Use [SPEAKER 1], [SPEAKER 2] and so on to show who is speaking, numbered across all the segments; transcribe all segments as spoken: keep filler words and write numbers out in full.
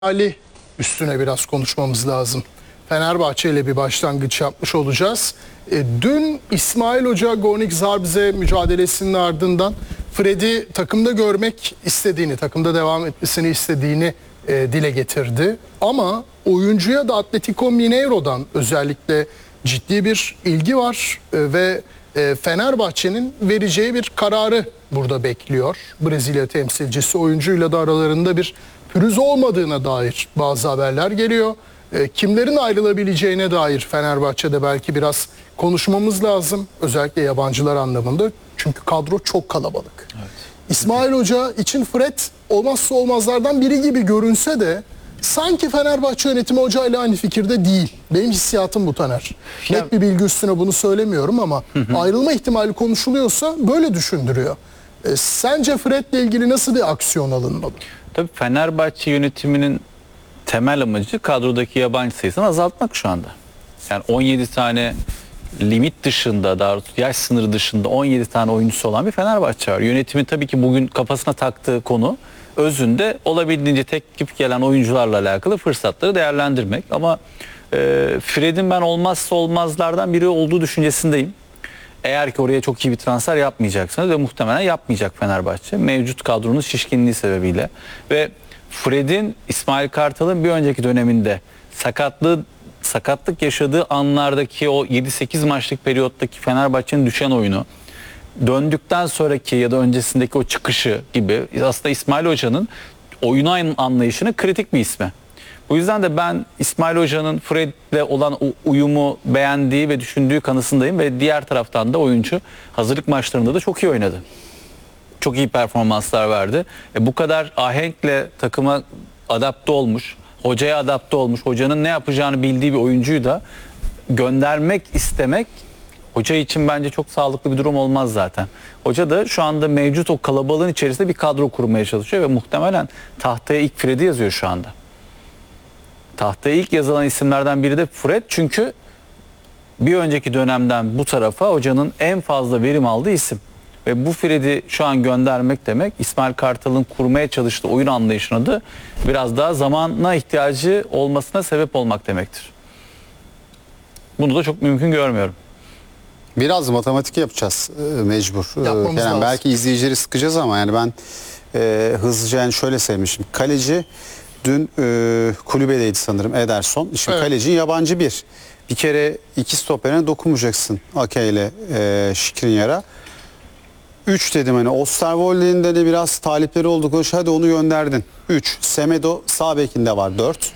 [SPEAKER 1] Ali üstüne biraz konuşmamız lazım. Fenerbahçe ile bir başlangıç yapmış olacağız. E, dün İsmail Hoca Gornik Zabrze mücadelesinin ardından Fred'i takımda görmek istediğini, takımda devam etmesini istediğini e, dile getirdi. Ama oyuncuya da Atletico Mineiro'dan özellikle ciddi bir ilgi var e, ve e, Fenerbahçe'nin vereceği bir kararı burada bekliyor. Brezilya temsilcisi oyuncuyla da aralarında bir pürüz olmadığına dair bazı haberler geliyor. E, kimlerin ayrılabileceğine dair Fenerbahçe'de belki biraz konuşmamız lazım. Özellikle yabancılar anlamında. Çünkü kadro çok kalabalık. Evet. İsmail Hoca için Fred olmazsa olmazlardan biri gibi görünse de sanki Fenerbahçe yönetimi hocayla aynı fikirde değil. Benim hissiyatım bu, Taner. Ya, net bir bilgi üstüne bunu söylemiyorum ama hı hı. ayrılma ihtimali konuşuluyorsa böyle düşündürüyor. E, sence Fred'le ilgili nasıl bir aksiyon alınmalı?
[SPEAKER 2] Tabii Fenerbahçe yönetiminin temel amacı kadrodaki yabancı sayısını azaltmak şu anda. Yani on yedi tane limit dışında, daha doğrusu yaş sınırı dışında on yedi tane oyuncusu olan bir Fenerbahçe var. Yönetimin tabii ki bugün kafasına taktığı konu özünde olabildiğince teklif gelen oyuncularla alakalı fırsatları değerlendirmek. Ama e, Fred'in ben olmazsa olmazlardan biri olduğu düşüncesindeyim. Eğer ki oraya çok iyi bir transfer yapmayacaksanız ve muhtemelen yapmayacak Fenerbahçe mevcut kadronun şişkinliği sebebiyle ve Fred'in İsmail Kartal'ın bir önceki döneminde sakatlığı sakatlık yaşadığı anlardaki o yedi sekiz maçlık periyottaki Fenerbahçe'nin düşen oyunu döndükten sonraki ya da öncesindeki o çıkışı gibi aslında İsmail Hoca'nın oyun anlayışının kritik bir ismi. Bu yüzden de ben İsmail Hoca'nın Fred'le olan uyumu beğendiği ve düşündüğü kanısındayım ve diğer taraftan da oyuncu hazırlık maçlarında da çok iyi oynadı. Çok iyi performanslar verdi. E bu kadar ahenkle takıma adapte olmuş, hocaya adapte olmuş, hocanın ne yapacağını bildiği bir oyuncuyu da göndermek istemek hoca için bence çok sağlıklı bir durum olmaz zaten. Hoca da şu anda mevcut o kalabalığın içerisinde bir kadro kurmaya çalışıyor ve muhtemelen tahtaya ilk Fred'i yazıyor şu anda. Tahtaya ilk yazılan isimlerden biri de Fred, çünkü bir önceki dönemden bu tarafa hocanın en fazla verim aldığı isim. Ve bu Fred'i şu an göndermek demek İsmail Kartal'ın kurmaya çalıştığı oyun anlayışına da biraz daha zamana ihtiyacı olmasına sebep olmak demektir. Bunu da çok mümkün görmüyorum.
[SPEAKER 3] Biraz matematik yapacağız e, mecbur.
[SPEAKER 1] Yapmamız
[SPEAKER 3] yani
[SPEAKER 1] lazım.
[SPEAKER 3] belki izleyicileri sıkacağız ama yani ben e, hızlıca yani şöyle sevmişim. Kaleci dün e, kulübedeydi sanırım, Ederson. Şimdi evet. Kaleci yabancı bir. Bir kere iki stoperine dokunmayacaksın Ake ile e, Skriniar'a. üç dedim, hani Osterwolde'nin de biraz talipleri oldu. Koş, hadi onu gönderdin. üç. Semedo sağ bekinde var, dört.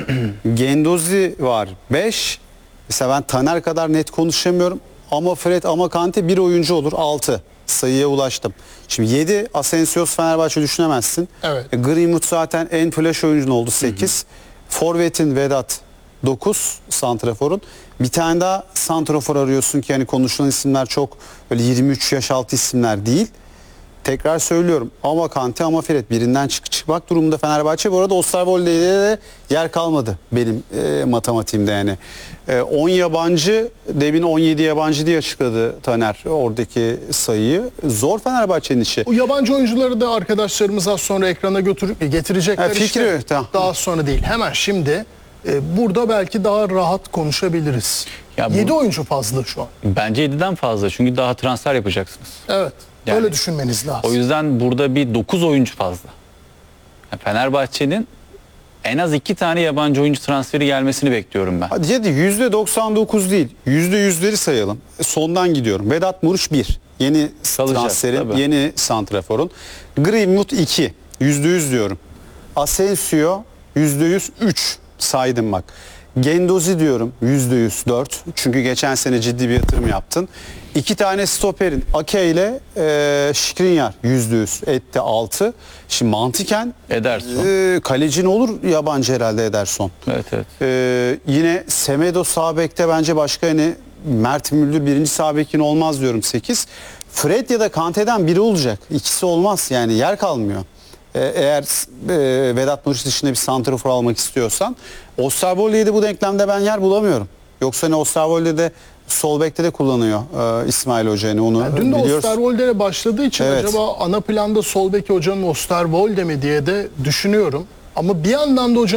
[SPEAKER 3] Gendozi var, beş. Mesela ben Taner kadar net konuşamıyorum. Ama Fred ama Kante bir oyuncu olur, altı. Sayıya ulaştım. Şimdi yedi. Asensios Fenerbahçe düşünemezsin.
[SPEAKER 1] Evet.
[SPEAKER 3] E, Greenwood zaten en flash oyuncun oldu, sekiz. Forvet'in Vedat, dokuz santraforun. Bir tane daha santrafor arıyorsun ki hani konuşulan isimler çok böyle yirmi üç yaş altı isimler değil. Tekrar söylüyorum, ama Kante ama Fred birinden çık çıkmak durumunda Fenerbahçe. Bu arada Osterwolde'de de yer kalmadı benim e, matematiğimde yani. E, on yabancı, demin on yedi yabancı diye açıkladı Taner oradaki sayıyı. Zor Fenerbahçe'nin işi.
[SPEAKER 1] O yabancı oyuncuları da arkadaşlarımız az sonra ekrana götürüp getirecekler.
[SPEAKER 3] Ha, fikri,
[SPEAKER 1] işte.
[SPEAKER 3] tamam.
[SPEAKER 1] Daha sonra değil, hemen şimdi e, burada belki daha rahat konuşabiliriz.
[SPEAKER 2] Ya bu,
[SPEAKER 1] yedi oyuncu fazla şu an.
[SPEAKER 2] Bence yediden fazla, çünkü daha transfer yapacaksınız.
[SPEAKER 1] Evet.
[SPEAKER 2] Yani,
[SPEAKER 1] öyle düşünmeniz lazım.
[SPEAKER 2] O yüzden burada bir dokuz oyuncu fazla. Yani Fenerbahçe'nin en az iki tane yabancı oyuncu transferi gelmesini bekliyorum ben.
[SPEAKER 3] Hadi hadi yüzde doksan dokuz değil, yüzde yüzleri sayalım. Sondan gidiyorum. Vedat Muriç bir. Yeni
[SPEAKER 2] Kalacak,
[SPEAKER 3] transferin,
[SPEAKER 2] tabii.
[SPEAKER 3] yeni santraforun. Greenwood iki. Yüzde yüz diyorum. Asensio yüzde yüz üç saydım bak. Gendozi diyorum yüzde yüz dört. Çünkü geçen sene ciddi bir yatırım yaptın. İki tane stoperin Ake ile e, Skriniar yüzde yüz etti, altı. Şimdi mantıken
[SPEAKER 2] Ederson.
[SPEAKER 3] E, kalecin olur yabancı herhalde Ederson.
[SPEAKER 2] Evet evet.
[SPEAKER 3] E, yine Semedo sağ bekte bence başka, hani Mert Müldür birinci sağ bekin olmaz diyorum, sekiz. Fred ya da Kante'den biri olacak. İkisi olmaz yani, yer kalmıyor. Eğer e, Vedat Muriç dışında bir santrafor almak istiyorsan, Osterwolde'de bu denklemde ben yer bulamıyorum. Yoksa ne, Osterwolde'de sol bekte de kullanıyor e, İsmail Hoca, yani onu
[SPEAKER 1] yani dün de
[SPEAKER 3] biliyoruz.
[SPEAKER 1] Osterwolde'yle başladığı için
[SPEAKER 3] Evet.
[SPEAKER 1] acaba ana planda sol beki hocanın Osterwolde mi diye de düşünüyorum. Ama bir yandan da hocam